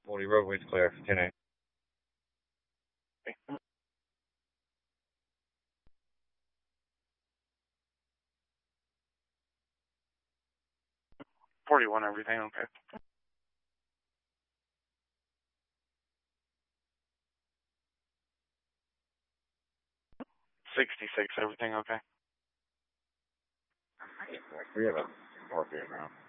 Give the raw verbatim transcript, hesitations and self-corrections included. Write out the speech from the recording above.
forty roadways clear, ten eight. forty-one, everything okay. sixty-six, everything okay. We have a Morpheus now.